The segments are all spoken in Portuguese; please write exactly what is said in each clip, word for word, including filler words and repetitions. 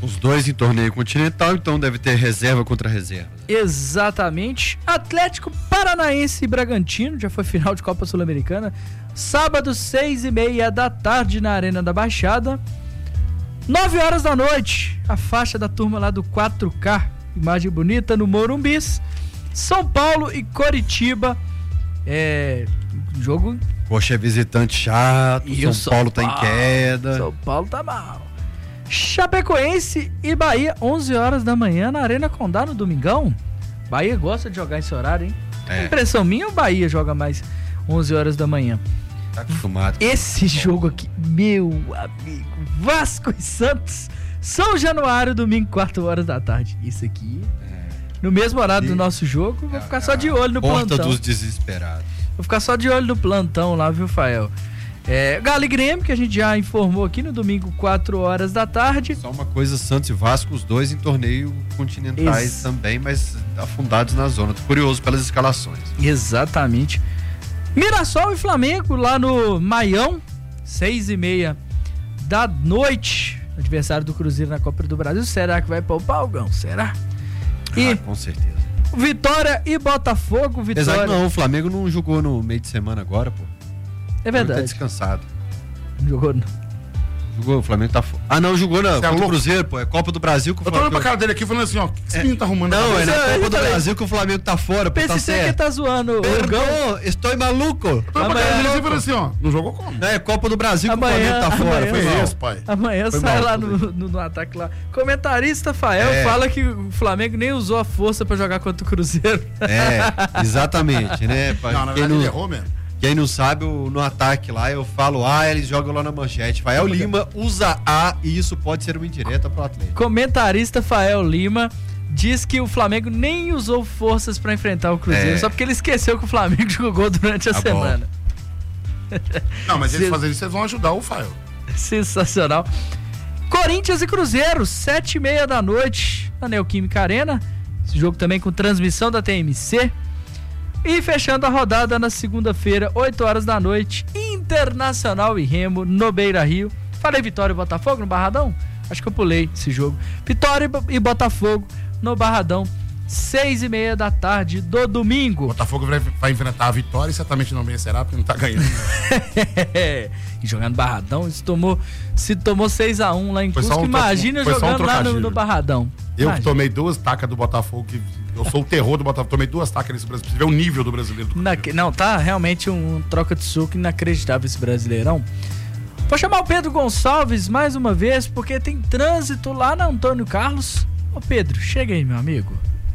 Os dois em torneio continental, então deve ter reserva contra reserva. Exatamente. Atlético Paranaense e Bragantino, já foi final de Copa Sul-Americana. Sábado, seis e meia da tarde, na Arena da Baixada. Nove horas da noite, a faixa da turma lá do quatro K. Imagem bonita no Morumbis. São Paulo e Coritiba. É... Jogo... Poxa, é visitante chato, E São, o São Paulo tá Paulo, em queda. São Paulo tá mal. Chapecoense e Bahia, onze horas da manhã, na Arena Condá, no domingão. Bahia gosta de jogar esse horário, hein? É. Impressão minha, o Bahia joga mais onze horas da manhã. Tá acostumado. Esse jogo aqui, meu amigo, Vasco e Santos, São Januário, domingo, quatro horas da tarde. Isso aqui, É. no mesmo horário E- do nosso jogo, vou É, ficar é só de olho no a Porta plantão. dos desesperados. Vou ficar só de olho no plantão lá, viu, Fael? É, Galo e Grêmio, que a gente já informou aqui no domingo, quatro horas da tarde. Só uma coisa, Santos e Vasco, os dois em torneio continentais Ex- também, mas afundados na zona. Tô curioso pelas escalações. Exatamente. Mirassol e Flamengo lá no Maião, seis e meia da noite. Adversário do Cruzeiro na Copa do Brasil. Será que vai poupar o Gão? Será? E Ah, com certeza. Vitória e Botafogo. Apesar Vitória. que não, o Flamengo não jogou no meio de semana agora, pô. É Tá verdade. descansado. Não jogou, não. Jogou, o Flamengo tá fora. Ah, não, jogou não. Você é Contra o louco? Cruzeiro, pô. É Copa do Brasil que o Eu tô olhando pra Flamengo. cara dele aqui falando assim, ó, o que esse menino tá arrumando? Não, na é cabeça? na Isso aí Copa do também. Brasil que o Flamengo tá fora, pô. Tá Pense você que certo. tá zoando o Gão. Perdão, estou maluco. Eu tô olhando pra cara dele assim falando assim, ó, não jogou como? É Copa do Brasil que Amanhã- o Flamengo tá fora. amanhã- Foi Foi mal. isso, pai. Amanhã Foi sai mal, lá tudo no, no, no ataque lá. Comentarista Fael É. fala que o Flamengo nem usou a força pra jogar contra o Cruzeiro. É, exatamente, né? Pra Não, na quem, verdade não, ele errou mesmo. quem não sabe, o- no ataque lá, eu falo A, eles jogam lá na manchete. Fael Lima usa A e isso pode ser uma indireta pro Atlético. Comentarista Fael Lima diz que o Flamengo nem usou forças pra enfrentar o Cruzeiro, É. só porque ele esqueceu que o Flamengo jogou durante a Tá bom. semana. Não, mas eles Cê- fazendo isso, eles vão ajudar o Fael. Sensacional. Corinthians e Cruzeiro, sete e meia da noite, na Neoquímica Arena. Esse jogo também com transmissão da T M C. E fechando a rodada na segunda-feira, oito horas da noite, Internacional e Remo no Beira-Rio. Falei Vitória e Botafogo no Barradão? Acho que eu pulei esse jogo. Vitória e Bo- e Botafogo no Barradão, seis e meia da tarde do O domingo. Botafogo vai, vai enfrentar a Vitória e certamente não vencerá porque não tá ganhando. E jogando Barradão, se tomou, se tomou seis a um lá em Foi só Cusco, um tro- imagina foi só um jogando lá no, trocadilho. no Barradão. Eu que Imagina. tomei duas tacas do Botafogo, que eu sou o terror do Botafogo, tomei duas tacas nesse Brasil. Pra você ver o nível do brasileiro. Do Na- não, tá realmente um troca de soco inacreditável esse Brasileirão. Vou chamar o Pedro Gonçalves mais uma vez, porque tem trânsito lá na Antônio Carlos. Ô Pedro, chega aí, meu amigo.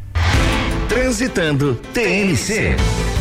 Transitando T N C.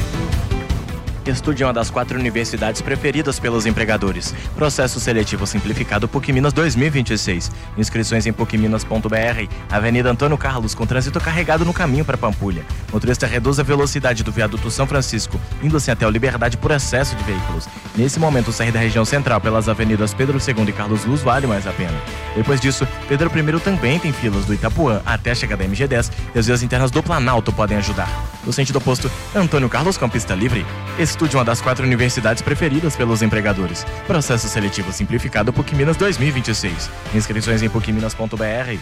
Estude uma das quatro universidades preferidas pelos empregadores. Processo seletivo simplificado PUC Minas dois mil e vinte e seis. Inscrições em puc minas ponto b r. Avenida Antônio Carlos, com trânsito carregado no caminho para Pampulha. Motorista reduz a velocidade do viaduto São Francisco, indo assim até o Liberdade por excesso de veículos. Nesse momento, sair da região central pelas avenidas Pedro segundo e Carlos Luz vale mais a pena. Depois disso, Pedro primeiro também tem filas do Itapuã até a chegada da M G dez e as vias internas do Planalto podem ajudar. No sentido oposto, Antônio Carlos com pista livre. Estude uma das quatro universidades preferidas pelos empregadores. Processo seletivo simplificado PUC Minas dois mil e vinte e seis. Inscrições em puc minas ponto b r.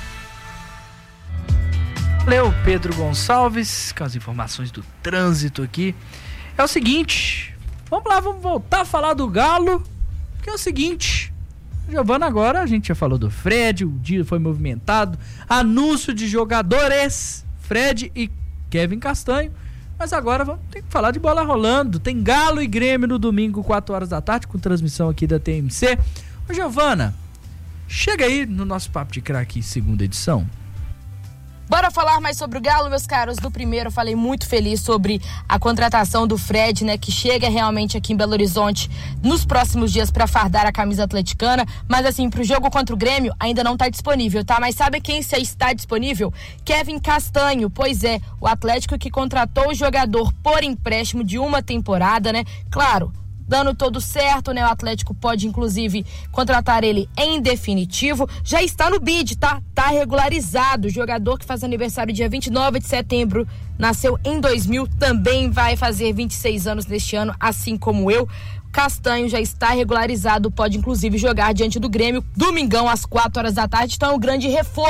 Valeu, Pedro Gonçalves, com as informações do trânsito aqui. É o seguinte, vamos lá, vamos voltar a falar do Galo, que é o seguinte, Giovana, agora a gente já falou do Fred, o dia foi movimentado, anúncio de jogadores, Fred e Kevin Castanho, mas agora vamos ter que falar de bola rolando. Tem Galo e Grêmio no domingo, quatro horas da tarde, com transmissão aqui da T M C. Ô Giovana, chega aí no nosso Papo de Craque, segunda edição. Bora falar mais sobre o Galo, meus caros. No primeiro, eu falei muito feliz sobre a contratação do Fred, né, que chega realmente aqui em Belo Horizonte nos próximos dias para fardar a camisa atleticana, mas assim, pro jogo contra o Grêmio ainda não tá disponível, tá? Mas sabe quem está disponível? Kevin Castanho, pois é, o Atlético que contratou o jogador por empréstimo de uma temporada, né? Claro, dando todo certo, né? O Atlético pode, inclusive, contratar ele em definitivo. Já está no bid, tá? Tá regularizado. O jogador que faz aniversário dia vinte e nove de setembro, nasceu em dois mil, também vai fazer vinte e seis anos neste ano, assim como eu. Castanho já está regularizado, pode, inclusive, jogar diante do Grêmio, domingão, às quatro horas da tarde. Então é um grande reforço